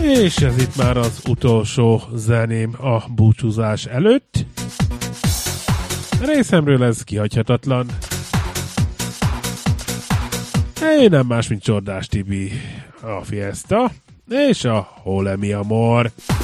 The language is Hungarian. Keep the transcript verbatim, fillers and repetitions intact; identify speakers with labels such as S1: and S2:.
S1: És ez itt már az utolsó zeném a búcsúzás előtt. Részemről ez kihagyhatatlan. Én nem más, mint Csordás Tibi, a Fiesta és a Hole mi amor.